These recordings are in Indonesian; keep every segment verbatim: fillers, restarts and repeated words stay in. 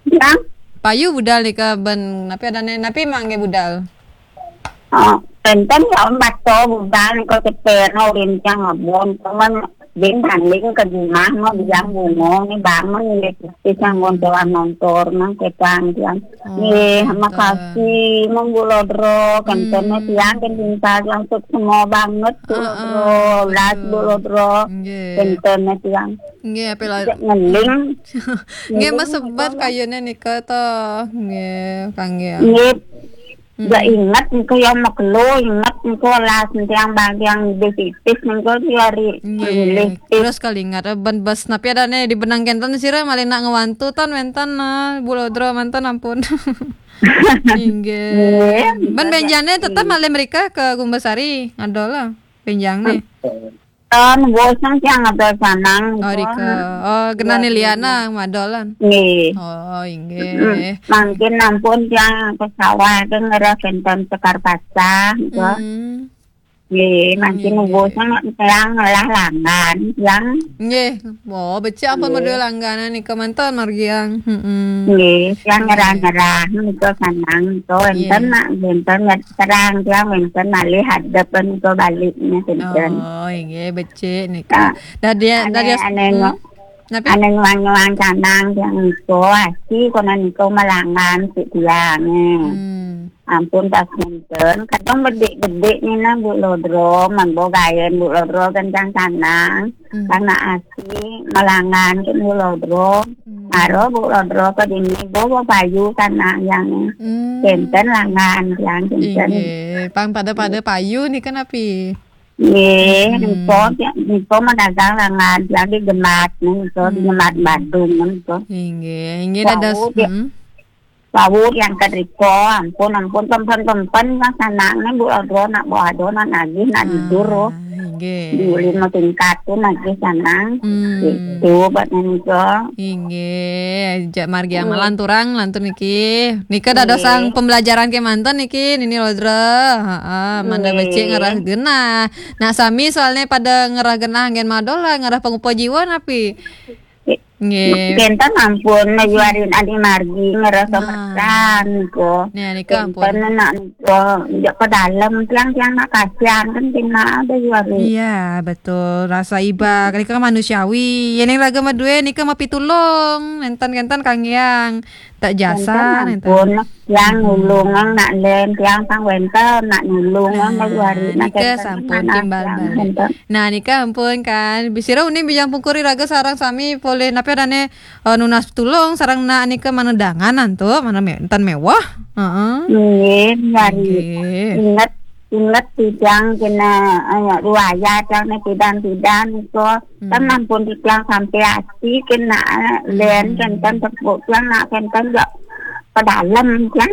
Yang Payu budal nih ke ben napi ada nih napi mangge budal. oh, Penten ya bato budal ko tepeno rin yang abon teman din handling ke rumah mau bilang bungo ni bangun ni bisa ngontolan nontor nang ketang yang ni makasih menggulodro kentene tiang kan cinta langsung semua banget bulodro las bulodro kentene tiang Nggih apa lah. ngeling Nggih masebat kayune nih ke to. Nggih kangge. ni gak ingat niko yang maklo ingat niko las yang bagian defitis niko diari terus kali ingat ban bas napi ada nih di benang kenten sira malih nak ngewantu ton wenten na bulodro mantan ampun. Inggih. Ban benjane tetap malih mereka ke Gumbasari ngadola benjangne. Ton bosan siang ada sanang. Oh Rika. Oh genane liana madolan. Nggih. Oh inggih. Mungkin ampun yang ke sawah ke ngera kenten sekar paca gitu. Nggih, mungkin bosan terang lah langan yang. Nggih. Oh becik apa model langganan nih kemantan margiang. Heeh. Nggih, yang ngera-ngera niku sanang to enten nak enten terang yang enten malih hadapan ke baliknya enten. Oh inggih becik nih. Dadi dadi ane ane nguang-nguang canang yang iku asih kono niku malangan si tiang. Ampun tak enten kadang bedik-bedik ni na bulodro mambo gayen bulodro kencang canang karena asih malangan ke bulodro aro bulodro ke dini bawa payu sana yang enten langan yang enten pang pada-pada payu ni kan api. Nggih, niku niku madagang langan jadi gemat niku di gemat Bandung niku. Nggih, nggih dados Sawur yang kedriko, ampun ampun tempen-tempen yang sanangnya bu adro nak bu adro nak nagih nak diduro, diuli mau tingkat tu nagih sanang, itu buat niko. Inge, jak margi amalan turang lantun niki, nika dados sang pembelajaran ke mantan niki, ini lodra, ah, manda becik ngerah genah, nah sami soalnya pada ngerah genah gen madola ngerah pengupo jiwa napi. Nggih. Kenten ampun najuarin adi margi ngerasa mesan ko. Nah nika ampun. Kenten nak ko njak ke dalam tiang-tiang nak kasihan kan tina ada juarin. Iya betul rasa iba nika manusiawi. Yen laga madue nika mah pitulung. Enten-enten Kang Yang tak jasa enten. Ampun yang nulungan nak len tiang pang wenten nak nulungan najuarin. Nika sampun timbal balik. Nah nika ampun kan. Bisira uning bijang pungkuri raga sarang sami boleh napi adane uh, nunas tulung sarang na nika manedanganan tuh mana me, entan mewah. Heeh. Nggih, nyari. Ingat ingat tidang kena uh, ruaya jangan tidan-tidan itu kan ampun tiang sampai asih kena len kenten terbuk yang nak kenten gak ke dalam kan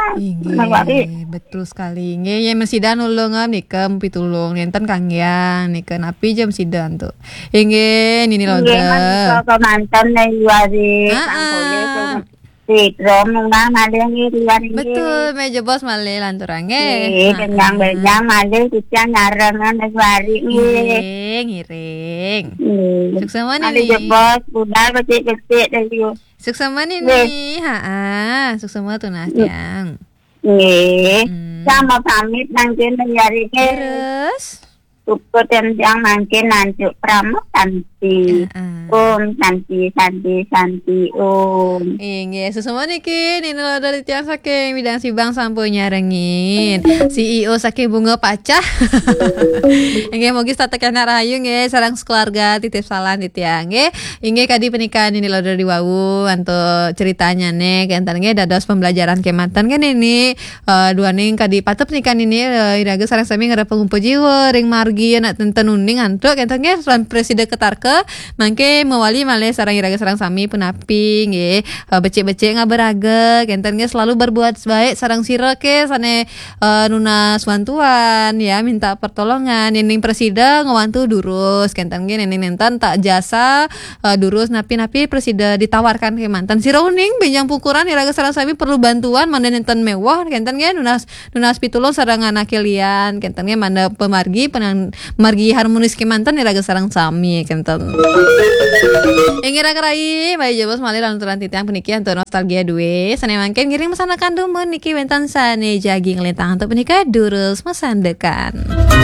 itu. Betul sekali. Nggih, ya mesidan ulung am nika pitulung enten Kang Yang nika napi jam sidan tuh. Nggih, nini lodra. Nggih, kan mantan nayuari Kang Sidrom nang malih ngirian. Betul, meja bos malih lanturang nggih. Nggih, benyang-benyang malih kita nyarengan nayuari nggih. Ngiring. Sukses mana nih? Meja bos budal becik-becik dari sukses mana nih? Ha, sukses mana tuh Nas Yang. Nggih. Sama pamit nang kene nyari terus. Cukup yang mungkin nanti pramu santi, om santi santi santi om. Inge, susuma niki, nino dari tiang saking bidang si bang sampo nyarengin, C E O saking bunga pacah. Inge mogi statekan rahayu nge, sarang sekeluarga titip salam di tiang nge. Inge kadi pernikahan ini lo dari wawu, anto ceritanya nih, kentar nge dados pembelajaran kematan kan ini, uh, dua ning kadi patep pernikahan ini, uh, iraga sarang sami ngada pengumpo jiwa, ring mar Gi nak tenten uning antuk kentangnya presiden ketarke mangke mewali malih sarang iraga sarang sami penapi nggih uh, becik-becik ngabaraga kentangnya selalu berbuat baik sarang sira ke sane uh, nuna swantuan ya minta pertolongan nening presiden ngawantu durus kentangnya nening nentan tak jasa uh, durus napi-napi presiden ditawarkan ke mantan sira uning benjang pukuran iraga sarang sami perlu bantuan manda nenten mewah kentangnya nunas nunas pitulung sareng anak kalian kentangnya manda pemargi penang margi harmonis ke mantan iraga sarang sami kenten. Engira kerai bayi jabos malih lanturan titiang penikian untuk nostalgia dua. Sane mangken ngiring mesanakan dumun niki wentan sane jagi ngelintang untuk penikah durus mesandekan.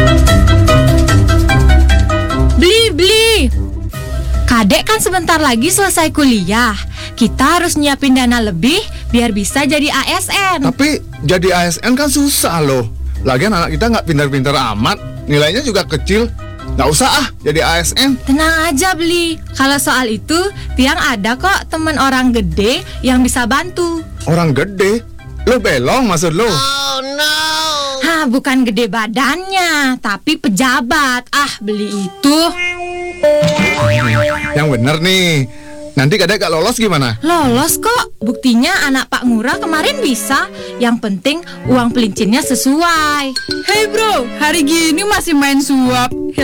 Beli beli. Kadek kan sebentar lagi selesai kuliah. Kita harus nyiapin dana lebih biar bisa jadi A S N. Tapi jadi A S N kan susah loh. Lagian anak kita nggak pintar-pintar amat, nilainya juga kecil. Nggak usah ah jadi A S N. Tenang aja Beli. Kalau soal itu, Tiang ada kok temen orang gede yang bisa bantu. Orang gede? Lo belong maksud lo? Oh no. Hah, bukan gede badannya, tapi pejabat. Ah, Beli itu. Yang bener nih. Nanti kadek gak lolos gimana? Lolos kok. Buktinya anak Pak Ngurah kemarin bisa. Yang penting uang pelincinnya sesuai. Hey bro, hari gini masih main suap.